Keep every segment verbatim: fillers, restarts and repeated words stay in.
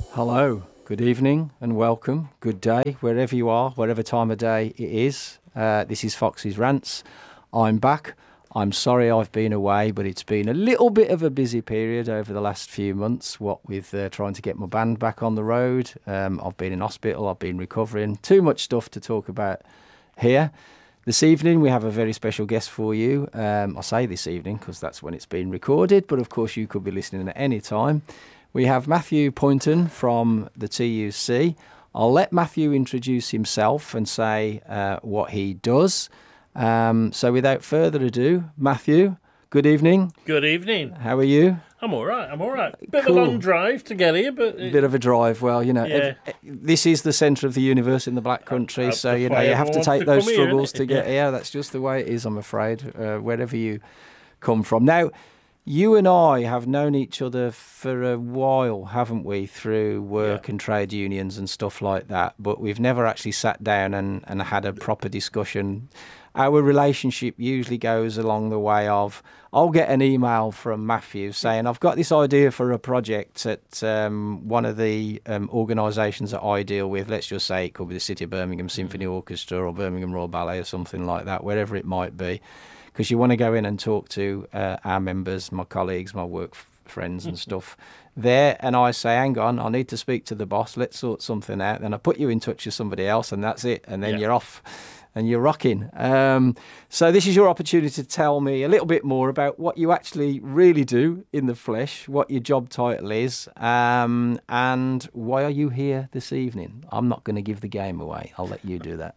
Hello, good evening and welcome. Good day, wherever you are, whatever time of day it is. Uh, this is Foxy's Rants. I'm back. I'm sorry I've been away, but it's been a little bit of a busy period over the last few months, what with uh, trying to get my band back on the road. Um, I've been in hospital, I've been recovering. Too much stuff to talk about here. This evening we have a very special guest for you. Um, I say this evening because that's when it's been recorded, but of course you could be listening at any time. We have Matthew Poynton from the T U C. I'll let Matthew introduce himself and say uh, what he does. Um, so without further ado, Matthew, good evening. Good evening. How are you? I'm all right, I'm all right. Bit Cool. of a long drive to get here, but... It, Bit of a drive. Well, you know, Yeah. ev- this is the centre of the universe in the Black Country, That's so, you know, why you have to everyone take wants to those come here, struggles innit? to get Yeah. here. That's just the way it is, I'm afraid, uh, wherever you come from. Now, you and I have known each other for a while, haven't we, through work Yeah. and trade unions and stuff like that, but we've never actually sat down and, and had a proper discussion. Our relationship usually goes along the way of, I'll get an email from Matthew saying, I've got this idea for a project at um, one of the um, organisations that I deal with. Let's just say it could be the City of Birmingham Symphony Orchestra or Birmingham Royal Ballet or something like that, wherever it might be. Because you want to go in and talk to uh, our members, my colleagues, my work f- friends and stuff there. And I say, hang on, I need to speak to the boss. Let's sort something out. Then I put you in touch with somebody else and that's it. And then Yeah. you're off and you're rocking. Um, so this is your opportunity to tell me a little bit more about what you actually really do in the flesh, what your job title is, um, and why are you here this evening? I'm not going to give the game away. I'll let you do that.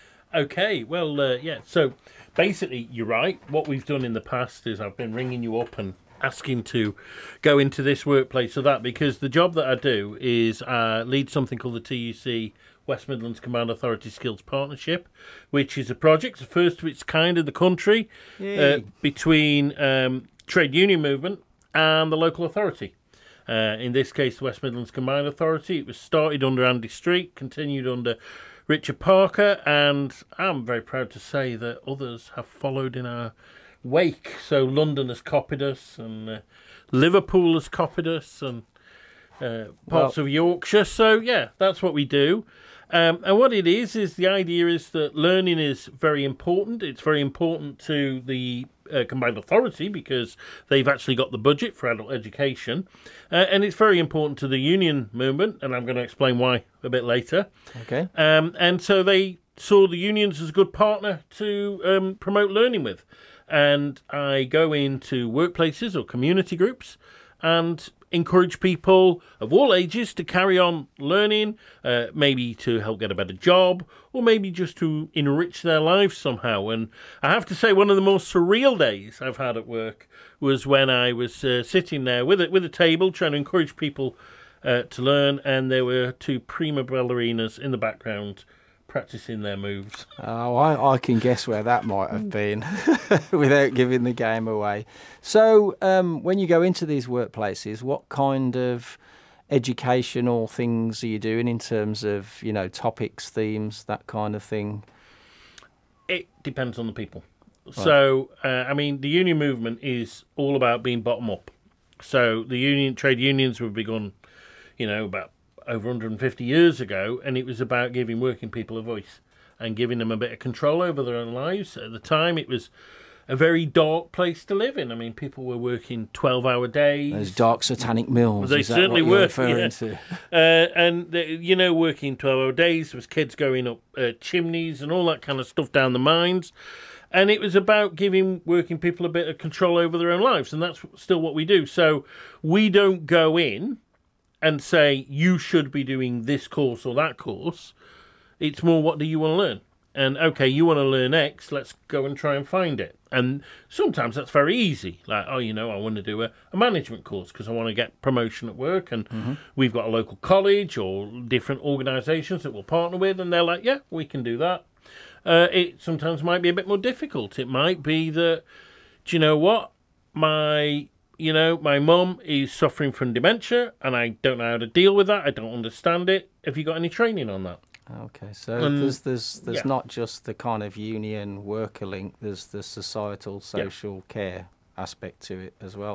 Okay, well, uh, yeah, so basically, you're right. What we've done in the past is I've been ringing you up and asking to go into this workplace or that, because the job that I do is uh, lead something called the T U C West Midlands Combined Authority Skills Partnership, which is a project, the first of its kind in the country, uh, Yay. between um, trade union movement and the local authority. Uh, in this case, the West Midlands Combined Authority. It was started under Andy Street, continued under Richard Parker, and I'm very proud to say that others have followed in our wake. So London has copied us, and uh, Liverpool has copied us, and uh, parts Well- of Yorkshire. So yeah, that's what we do. Um, and what it is, is the idea is that learning is very important. It's very important to the uh, Combined Authority because they've actually got the budget for adult education. Uh, and it's very important to the union movement, and I'm going to explain why a bit later. Okay. Um, and so they saw the unions as a good partner to um, promote learning with. And I go into workplaces or community groups and encourage people of all ages to carry on learning, uh, maybe to help get a better job, or maybe just to enrich their lives somehow. And I have to say, one of the most surreal days I've had at work was when I was uh, sitting there with a, with a table trying to encourage people uh, to learn, and there were two prima ballerinas in the background practicing their moves. Oh, I, I can guess where that might have been without giving the game away. So, um, when you go into these workplaces, what kind of educational things are you doing in terms of, you know, topics, themes, that kind of thing? It depends on the people. So, uh, I mean, the union movement is all about being bottom up. So, the union trade unions were begun, you know, about over one hundred fifty years ago, and it was about giving working people a voice and giving them a bit of control over their own lives. At the time, it was a very dark place to live in. I mean, people were working twelve-hour days. Those dark satanic mills. They is that certainly what you're were, referring yeah. to? Uh, and, the, you know, working twelve-hour days. There was kids going up uh, chimneys and all that kind of stuff down the mines. And it was about giving working people a bit of control over their own lives. And that's still what we do. So we don't go in and say, you should be doing this course or that course. It's more, what do you want to learn? And, okay, you want to learn X, let's go and try and find it. And sometimes that's very easy. Like, oh, you know, I want to do a, a management course because I want to get promotion at work. And mm-hmm. we've got a local college or different organisations that we'll partner with. And they're like, yeah, we can do that. Uh, it sometimes might be a bit more difficult. It might be that, do you know what? My... You know, my mum is suffering from dementia and I don't know how to deal with that. I don't understand it. Have you got any training on that? Okay, so And- there's there's there's yeah. not just the kind of union worker link. There's the societal social care aspect to it as well.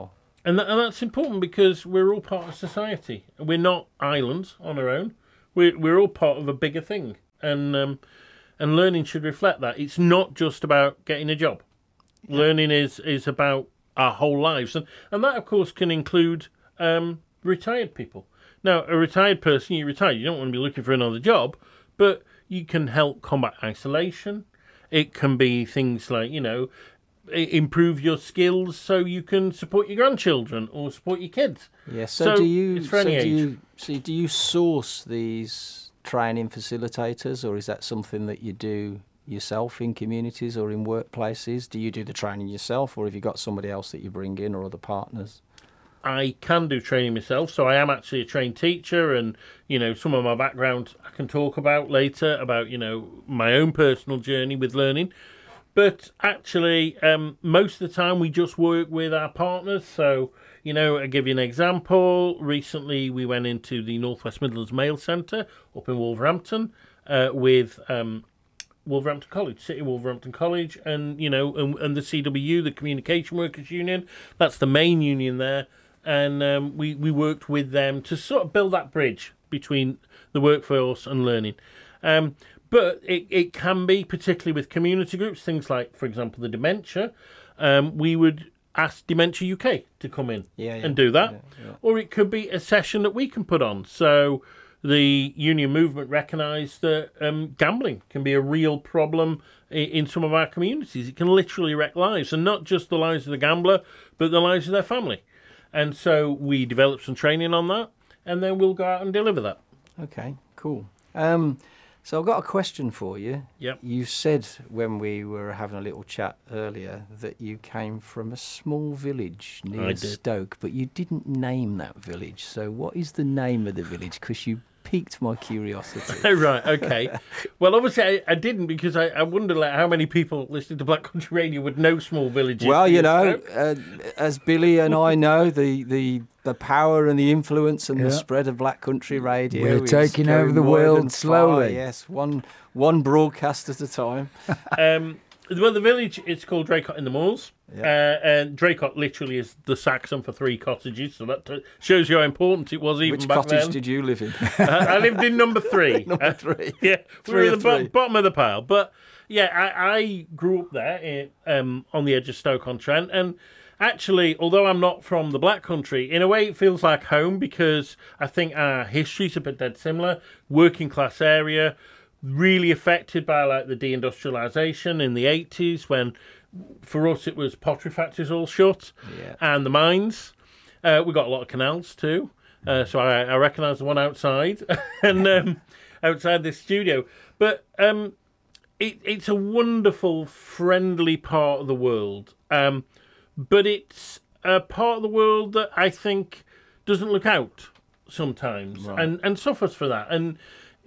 And, that, and that's important because we're all part of society. We're not islands on our own. We're, we're all part of a bigger thing. And um, and learning should reflect that. It's not just about getting a job. Yeah. Learning is, is about our whole lives. And, and that, of course, can include um, retired people. Now, a retired person, you retire, you don't want to be looking for another job, but you can help combat isolation. It can be things like, you know, improve your skills so you can support your grandchildren or support your kids. Yeah, so, so do you it's for so any do age. you so do you source these training facilitators, or is that something that you do yourself in communities or in workplaces? Do you do the training yourself, or have you got somebody else that you bring in or other partners? I can do training myself, so I am actually a trained teacher, and you know, some of my background I can talk about later about, you know, my own personal journey with learning. But actually, um, most of the time we just work with our partners. So, you know, I'll give you an example. Recently, we went into the North West Midlands Mail Centre up in Wolverhampton uh, with um, Wolverhampton College, City Wolverhampton College, and, you know, and, and the C W U, the Communication Workers Union. That's the main union there. And um, we, we worked with them to sort of build that bridge between the workforce and learning. Um, but it, it can be, particularly with community groups, things like, for example, the dementia. Um, we would ask Dementia U K to come in yeah, yeah, and do that. Yeah, yeah. Or it could be a session that we can put on. So the union movement recognised that um, gambling can be a real problem in, in some of our communities. It can literally wreck lives, and not just the lives of the gambler, but the lives of their family. And so we developed some training on that, and then we'll go out and deliver that. Okay, cool. Um, so I've got a question for you. Yep. You said when we were having a little chat earlier that you came from a small village I near did. Stoke, but you didn't name that village. So what is the name of the village? Because you piqued my curiosity. Oh, right, okay. Well, obviously I, I didn't, because I, I wonder like, how many people listening to Black Country Radio would know small villages. Well, you know, Stoke. uh, as Billy and I know, the, the, the power and the influence and Yeah. the spread of Black Country Radio We're is taking going over the wide world and far. slowly. Yes, one one broadcast at a time. Um, well, the village, it's called Draycott in the Moors. Yeah. Uh, and Draycott literally is the Saxon for three cottages, so that t- shows you how important it was even Which back cottage then. did you live in? uh, I lived in number three. Number Uh, three. yeah, we Three were of at the bo- three. bottom of the pile. But yeah, I, I grew up there in, um, on the edge of Stoke-on-Trent, and actually, although I'm not from the Black Country, in a way it feels like home, because I think our history's a bit dead similar. Working class area, really affected by like the deindustrialisation in the eighties, when for us it was pottery factories all shut, Yeah. and the mines. Uh, we got a lot of canals too, uh, so I, I recognise the one outside and um, outside this studio. But um, it, it's a wonderful, friendly part of the world. Um, but it's a part of the world that I think doesn't look out sometimes, Right. and, and suffers for that. And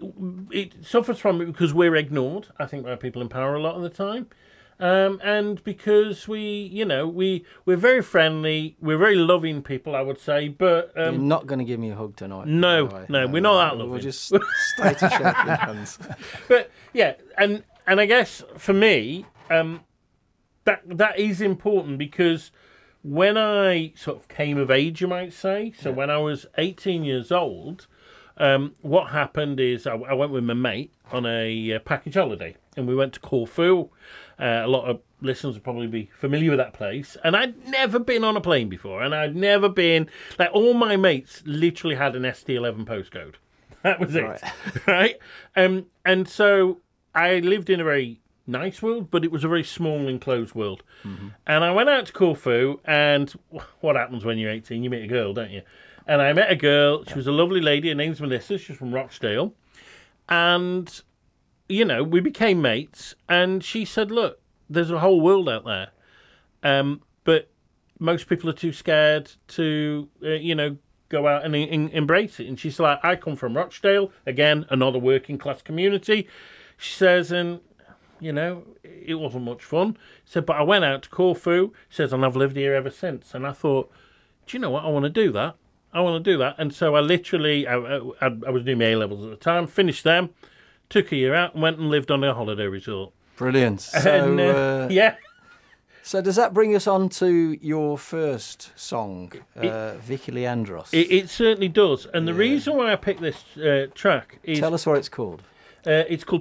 it suffers from it because we're ignored, I think, by people in power a lot of the time. Um, and because we, you know, we, we're very friendly, we're very loving people, I would say, but... You're Um, not going to give me a hug tonight. No, by the way. no, we're not that We'll loving. just stay to shaking hands. but, yeah, and, and I guess, for me, um, that that is important, because when I sort of came of age, you might say, so Yeah. when I was eighteen years old, um, what happened is I, I went with my mate on a uh, package holiday, and we went to Corfu. Uh, a lot of listeners will probably be familiar with that place. And I'd never been on a plane before, and I'd never been... Like, all my mates literally had an S T eleven postcode. That was it, Right. right? Um, and so I lived in a very nice world, but it was a very small, enclosed world. Mm-hmm. And I went out to Corfu, and what happens when you're eighteen? You meet a girl, don't you? And I met a girl. She was a lovely lady. Her name's Melissa. She's from Rochdale. And... you know, we became mates, and she said, look, there's a whole world out there. Um, but most people are too scared to, uh, you know, go out and in, embrace it. And she's like, I come from Rochdale, again, another working class community. She says, and, you know, it wasn't much fun. She said, but I went out to Corfu. She says, and I've lived here ever since. And I thought, do you know what? I want to do that. I want to do that. And so I literally, I, I, I was doing my A-levels at the time, finished them, took a year out and went and lived on a holiday resort. Brilliant. So, and, uh, uh, yeah. So does that bring us on to your first song, uh, Vicky Leandros? It, it certainly does. And the Yeah. reason why I picked this uh, track is... Tell us what it's called. Uh, it's called